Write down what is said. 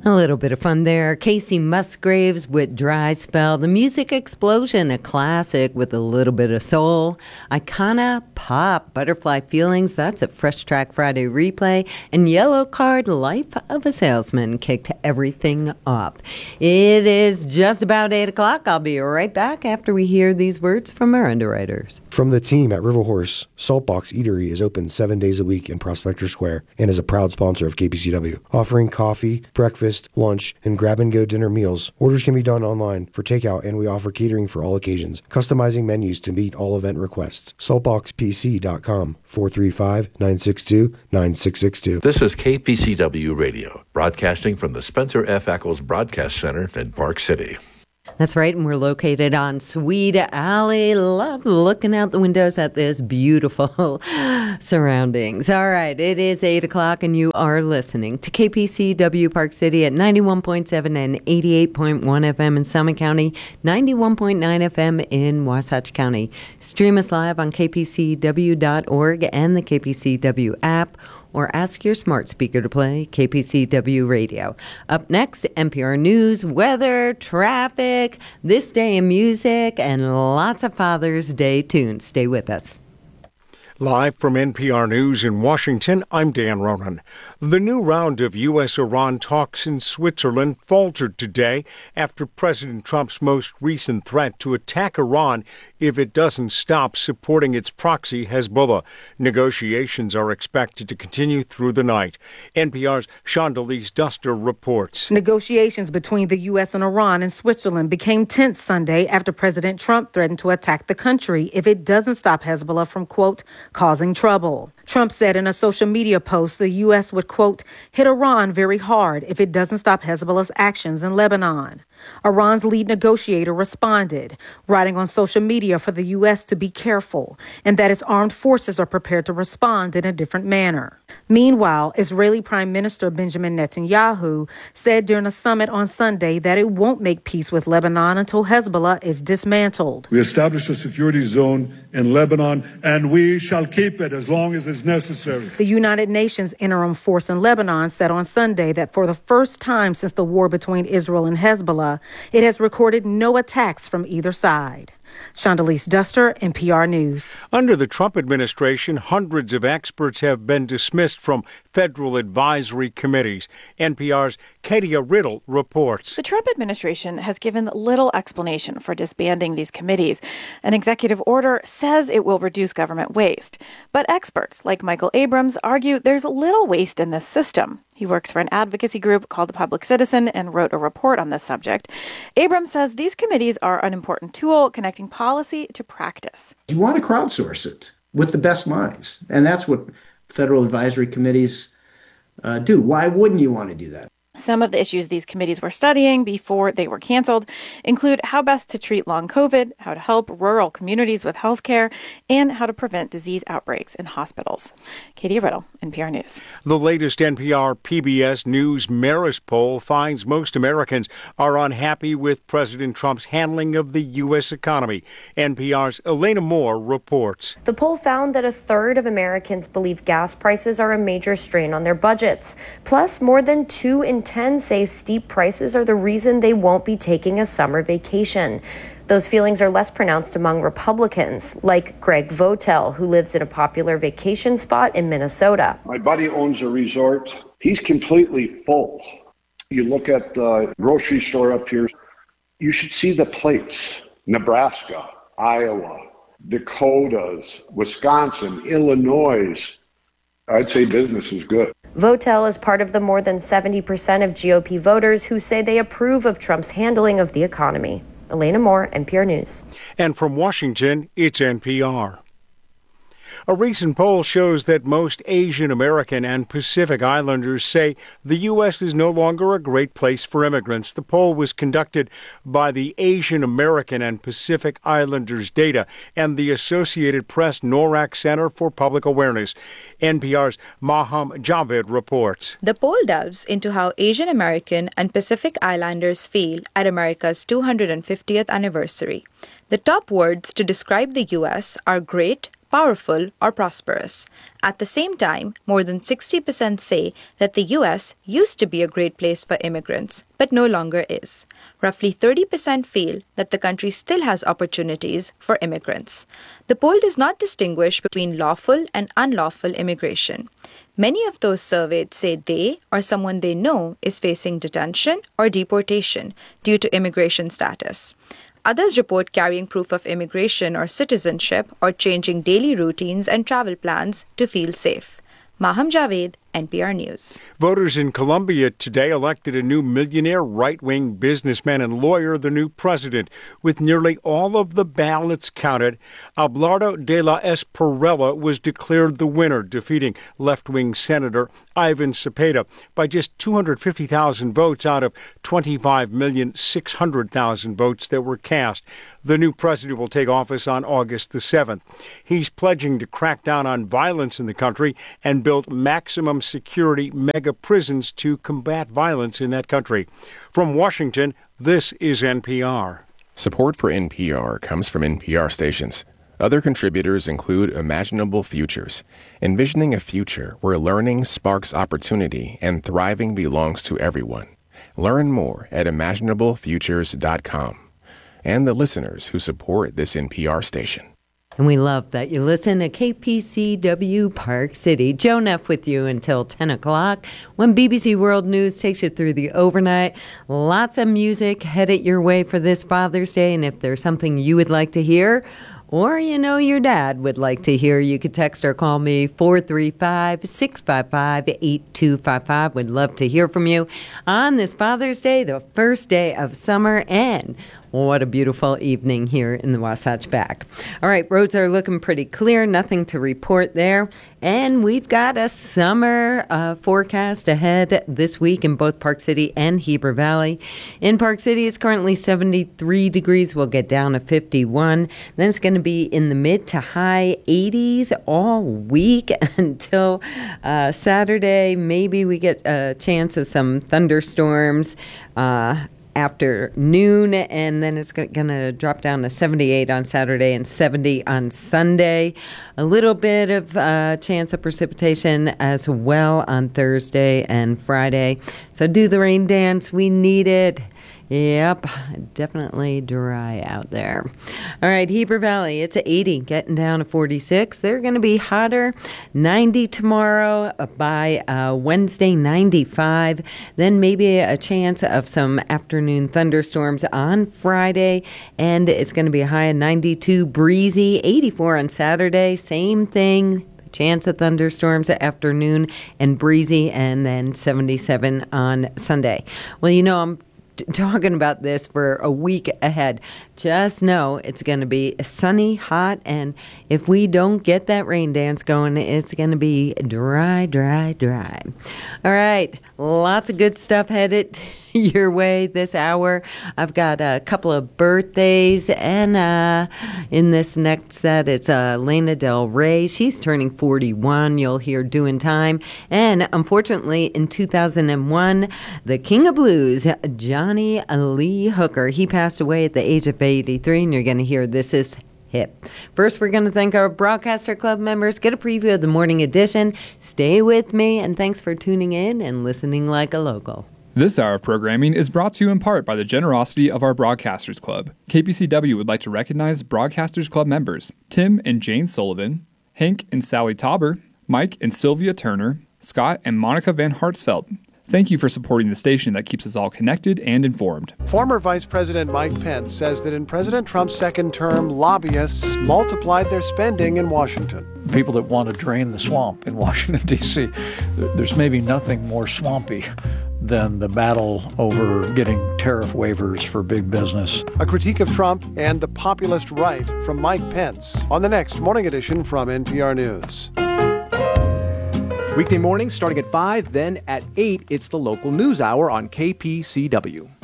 A little bit of fun there. Casey Musgraves with Dry Spell. The Music Explosion, a classic with a little bit of soul. Icona Pop, Butterfly Feelings, that's a Fresh Track Friday replay. And Yellow Card, Life of a Salesman, kicked everything off. It is just about 8 o'clock. I'll be right back after we hear these words from our underwriters. From the team at River Horse, Saltbox Eatery is open 7 days a week in Prospector Square and is a proud sponsor of KPCW, offering coffee, breakfast, lunch, and grab-and-go dinner meals. Orders can be done online for takeout, and we offer catering for all occasions, customizing menus to meet all event requests. Saltboxpc.com, 435-962-9662. This is KPCW Radio, broadcasting from the Spencer F. Ackles Broadcast Center in Park City. That's right, and we're located on Sweet Alley. Love looking out the windows at this beautiful surroundings. All right, it is 8 o'clock, and you are listening to KPCW Park City at 91.7 and 88.1 FM in Summit County, 91.9 FM in Wasatch County. Stream us live on kpcw.org and the KPCW app, or ask your smart speaker to play KPCW Radio. Up next, NPR News, weather, traffic, this day in music, and lots of Father's Day tunes. Stay with us. Live from NPR News in Washington, I'm Dan Ronan. The new round of U.S.-Iran talks in Switzerland faltered today after President Trump's most recent threat to attack Iran if it doesn't stop supporting its proxy, Hezbollah. Negotiations are expected to continue through the night. NPR's Chandalise Duster reports. Negotiations between the U.S. and Iran in Switzerland became tense Sunday after President Trump threatened to attack the country if it doesn't stop Hezbollah from, quote, causing trouble. Trump said in a social media post the U.S. would, quote, hit Iran very hard if it doesn't stop Hezbollah's actions in Lebanon. Iran's lead negotiator responded, writing on social media for the U.S. to be careful and that its armed forces are prepared to respond in a different manner. Meanwhile, Israeli Prime Minister Benjamin Netanyahu said during a summit on Sunday that it won't make peace with Lebanon until Hezbollah is dismantled. We established a security zone in Lebanon, and we shall keep it as long as is necessary. The United Nations interim force in Lebanon said on Sunday that for the first time since the war between Israel and Hezbollah, it has recorded no attacks from either side. Chandalise Duster, NPR News. Under the Trump administration, hundreds of experts have been dismissed from federal advisory committees. NPR's Katia Riddle reports. The Trump administration has given little explanation for disbanding these committees. An executive order says it will reduce government waste. But experts like Michael Abrams argue there's little waste in this system. He works for an advocacy group called The Public Citizen and wrote a report on this subject. Abrams says these committees are an important tool connecting policy to practice. You want to crowdsource it with the best minds. And that's what federal advisory committees do. Why wouldn't you want to do that? Some of the issues these committees were studying before they were canceled include how best to treat long COVID, how to help rural communities with health care, and how to prevent disease outbreaks in hospitals. Katie Riddle, NPR News. The latest NPR PBS News Marist poll finds most Americans are unhappy with President Trump's handling of the U.S. economy. NPR's Elena Moore reports. The poll found that a third of Americans believe gas prices are a major strain on their budgets. Plus, more than 2 in 10 say steep prices are the reason they won't be taking a summer vacation. Those feelings are less pronounced among Republicans, like Greg Votel, who lives in a popular vacation spot in Minnesota. My buddy owns a resort. He's completely full. You look at the grocery store up here, you should see the plates. Nebraska, Iowa, Dakotas, Wisconsin, Illinois. I'd say business is good. Votel is part of the more than 70% of GOP voters who say they approve of Trump's handling of the economy. Elena Moore, NPR News. And from Washington, it's NPR. A recent poll shows that most Asian American and Pacific Islanders say the U.S. is no longer a great place for immigrants. The poll was conducted by the Asian American and Pacific Islanders Data and the Associated Press NORAC Center for Public Awareness. NPR's Maham Javed reports. The poll delves into how Asian American and Pacific Islanders feel at America's 250th anniversary. The top words to describe the U.S. are great, powerful, or prosperous. At the same time, more than 60% say that the U.S. used to be a great place for immigrants, but no longer is. Roughly 30% feel that the country still has opportunities for immigrants. The poll does not distinguish between lawful and unlawful immigration. Many of those surveyed say they or someone they know is facing detention or deportation due to immigration status. Others report carrying proof of immigration or citizenship or changing daily routines and travel plans to feel safe. Maham Javed, NPR News. Voters in Colombia today elected a new millionaire right-wing businessman and lawyer the new president. With nearly all of the ballots counted, Abelardo de la Espriella was declared the winner, defeating left-wing Senator Ivan Cepeda by just 250,000 votes out of 25,600,000 votes that were cast. The new president will take office on August the 7th. He's pledging to crack down on violence in the country and build maximum security mega prisons to combat violence in that country. From Washington, this is NPR. Support for NPR comes from NPR stations. Other contributors include Imaginable Futures, envisioning a future where learning sparks opportunity and thriving belongs to everyone. Learn more at imaginablefutures.com. And the listeners who support this NPR station. And we love that you listen to KPCW Park City. Joe Neff with you until 10 o'clock when BBC World News takes you through the overnight. Lots of music headed your way for this Father's Day. And if there's something you would like to hear, or you know your dad would like to hear, you could text or call me 435-655-8255. Would love to hear from you on this Father's Day, the first day of summer, and what a beautiful evening here in the Wasatch Back. All right, roads are looking pretty clear, nothing to report there. And we've got a summer forecast ahead this week in both Park City and Heber Valley. In Park City, it's currently 73 degrees. We'll get down to 51. Then it's going to be in the mid to high 80s all week until Saturday. Maybe we get a chance of some thunderstorms afternoon, and then it's going to drop down to 78 on Saturday and 70 on Sunday. A little bit of chance of precipitation as well on Thursday and Friday. So do the rain dance. We need it. Yep, definitely dry out there. All right, Heber Valley, it's at 80, getting down to 46. They're going to be hotter, 90 tomorrow, by Wednesday, 95. Then maybe a chance of some afternoon thunderstorms on Friday, and it's going to be a high of 92, breezy, 84 on Saturday, same thing. Chance of thunderstorms at afternoon and breezy, and then 77 on Sunday. Well, you know, I'm talking about this for a week ahead. Just know it's going to be sunny, hot, and if we don't get that rain dance going, it's going to be dry, dry, dry. All right, lots of good stuff headed your way this hour. I've got a couple of birthdays, and in this next set, it's Lana Del Rey. She's turning 41. You'll hear Doing Time. And unfortunately, in 2001, the King of Blues, Johnny Lee Hooker, he passed away at the age of 83, and you're going to hear This Is Hip. First, we're going to thank our Broadcaster Club members. Get a preview of the morning edition. Stay with me, and thanks for tuning in and listening like a local. This hour of programming is brought to you in part by the generosity of our Broadcasters Club. KPCW would like to recognize Broadcasters Club members Tim and Jane Sullivan, Hank and Sally Tauber, Mike and Sylvia Turner, Scott and Monica Van Hartsveld. Thank you for supporting the station that keeps us all connected and informed. Former Vice President Mike Pence says that in President Trump's second term, lobbyists multiplied their spending in Washington. People that want to drain the swamp in Washington, D.C., there's maybe nothing more swampy than the battle over getting tariff waivers for big business. A critique of Trump and the populist right from Mike Pence on the next Morning Edition from NPR News. Weekday mornings starting at 5, then at 8, it's the local news hour on KPCW.